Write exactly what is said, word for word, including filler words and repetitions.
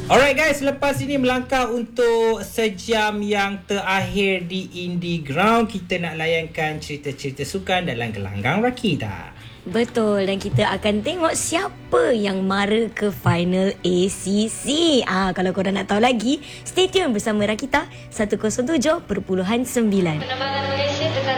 Alright guys, lepas ini melangkah untuk sejam yang terakhir di Indie Ground. Kita nak layankan cerita-cerita sukan dalam gelanggang Rakita. Betul, dan kita akan tengok siapa yang mara ke final A C C. Ah, kalau korang nak tahu lagi, stay tune bersama Rakita seratus tujuh perpuluhan sembilan. Penerbangan Malaysia ke